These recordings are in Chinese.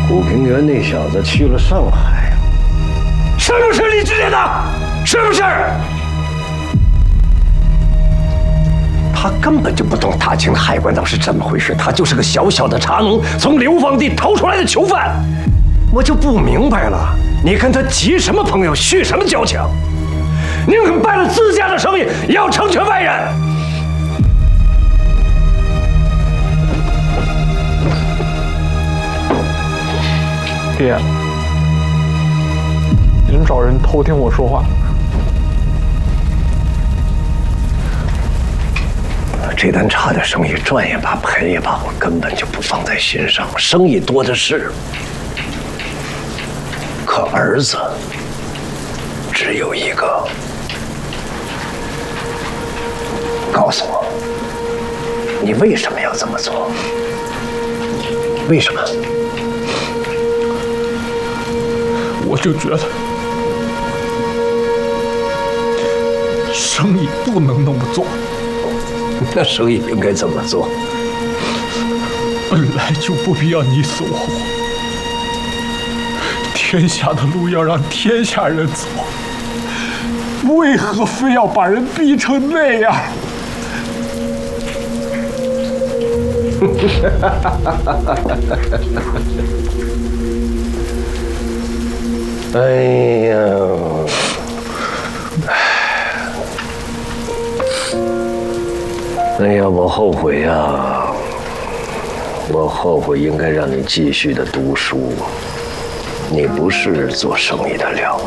武平原那小子去了上海，是不是你指点的？是不是？他根本就不懂大清海关岛是怎么回事，他就是个小小的茶农，从流放地逃出来的囚犯。我就不明白了，你跟他结什么朋友，续什么交情？宁肯败了自家的生意，也要成全外人。 爹，您找人偷听我说话。 这单茶的生意赚也罢，赔也罢，我根本就不放在心上，生意多的是。可儿子只有一个，告诉我，你为什么要这么做？为什么？ 我就觉得生意不能那么做。 那生意应该怎么做？ 本来就不必要你死我活，天下的路要让天下人走，为何非要把人逼成那样？ 哎呀！哎呀，我后悔呀！我后悔应该让你继续的读书。你不是做生意的料。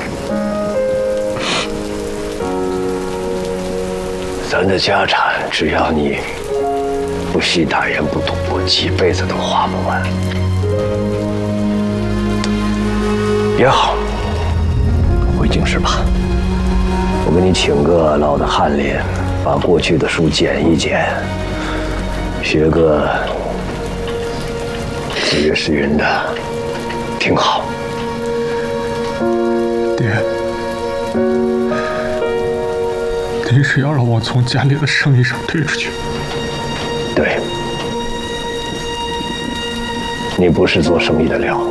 咱的家产，只要你不惜打人不赌博，几辈子都花不完。也好，回京师吧。我给你请个老的翰林，把过去的书捡一捡，学个子曰诗云的，挺好。 爹，您是要让我从家里的生意上退出去？ 对，你不是做生意的料。